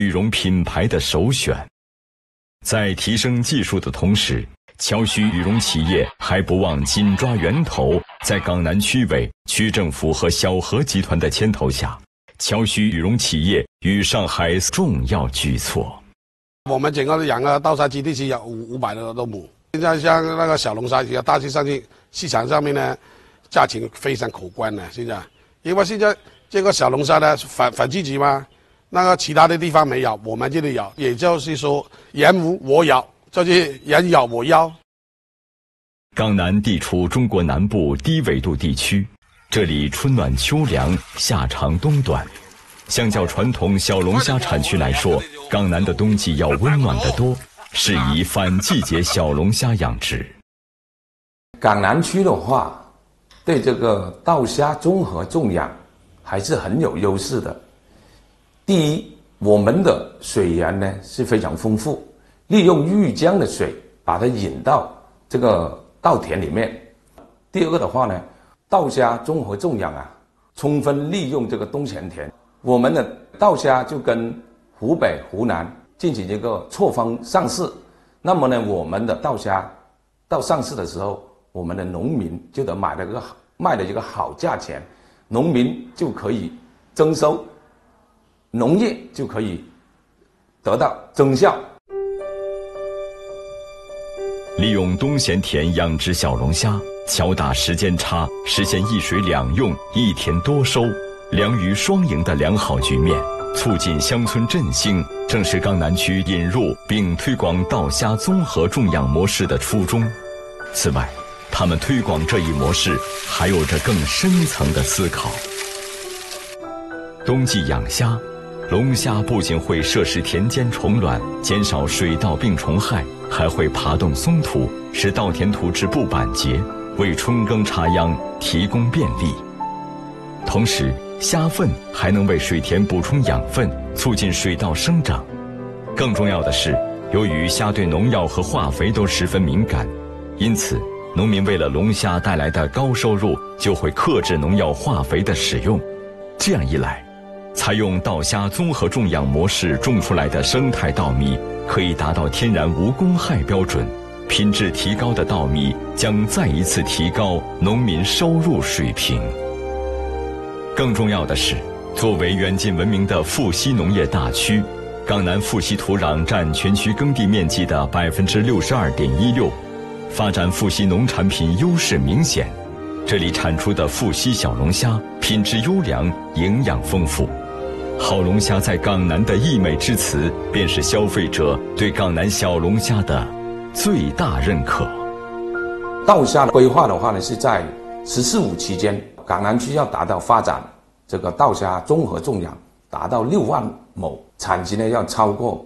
羽绒品牌的首选。在提升技术的同时，桥须羽绒企业还不忘紧抓源头，在港南区委、区政府和小河集团的牵头下，桥须羽绒企业与上海重要举措。 我们整个养个稻沙基地是有500多亩，现在像那个小龙虾要大气上去，市场上面呢，价钱非常可观的。现在，因为现在这个小龙虾呢反季节嘛，那个其他的地方没有，我们这里有，也就是说人无我有，就是人有我优。 港南地处中国南部低纬度地区，这里春暖秋凉，夏长冬短。相较传统小龙虾产区来说，港南的冬季要温暖得多，适宜反季节小龙虾养殖。 港南区的话，对这个稻虾综合种养还是很有优势的。第一，我们的水源呢是非常丰富，利用玉江的水把它引到这个稻田里面。第二个的话呢，稻虾综合种养充分利用这个冬前田。我们的稻虾就跟湖北、湖南进行一个错峰上市，那么呢，我们的稻虾到上市的时候，我们的农民就得卖了一个好价钱，农民就可以增收，农业就可以得到增效。 利用冬闲田养殖小龙虾，巧打时间差，实现一水两用、一田多收。良于双赢的良好局面，促进乡村振兴，正是港南区引入并推广稻虾综合种养模式的初衷。此外，他们推广这一模式还有着更深层的思考。冬季养虾，龙虾不仅会摄食田间虫卵，减少水稻病虫害，还会爬动松土，使稻田土质不板结，为春耕插秧提供便利。同时，虾粪还能为水田补充养分，促进水稻生长。更重要的是，由于虾对农药和化肥都十分敏感，因此农民为了龙虾带来的高收入，就会克制农药化肥的使用。这样一来，采用稻虾综合种养模式种出来的生态稻米，可以达到天然无公害标准，品质提高的稻米将再一次提高农民收入水平。更重要的是，作为远近闻名的富硒农业大区，港南富硒土壤占全区耕地面积的62.16%，发展富硒农产品优势明显。这里产出的富硒小龙虾品质优良，营养丰富。好龙虾在港南的溢美之词，便是消费者对港南小龙虾的最大认可。 稻虾的规划的话呢，是在“十四五”期间，港南区要达到发展这个稻虾综合种养，达到6万亩，产值呢要超过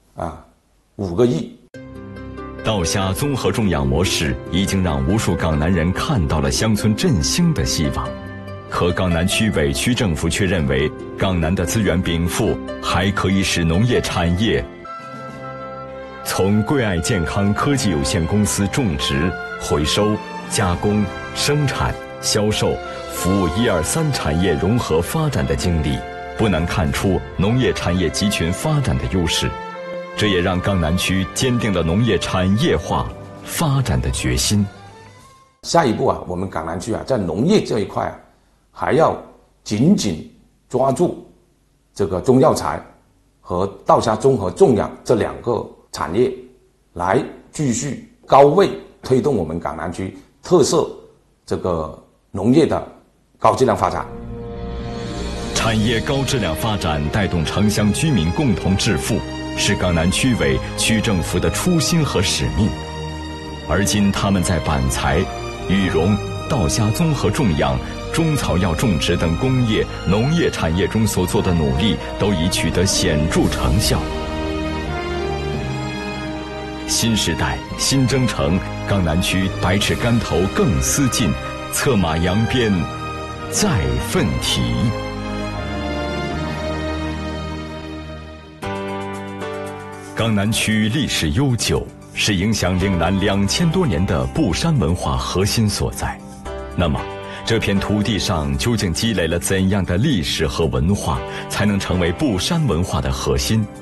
5个亿。 稻虾综合种养模式已经让无数港南人看到了乡村振兴的希望。可港南区委、区政府却认为，港南的资源禀赋还可以使农业产业从贵爱健康科技有限公司种植、回收、加工、生产、销售、服务1、2、3产业融合发展的经历，不难看出农业产业集群发展的优势。这也让港南区坚定了农业产业化发展的决心。 下一步我们港南区在农业这一块还要紧紧抓住这个中药材和稻虾综合种养这2个产业，来继续高位推动我们港南区特色这个农业的高质量发展。 产业高质量发展带动城乡居民共同致富，是港南区委、区政府的初心和使命。而今他们在板材、羽绒、稻虾综合种养、中草药种植等工业、农业产业中所做的努力，都已取得显著成效。新时代，新征程，港南区百尺竿头更思进，策马扬鞭再奋蹄。港南区历史悠久，是影响岭南2000多年的布山文化核心所在。那么，这片土地上究竟积累了怎样的历史和文化，才能成为布山文化的核心？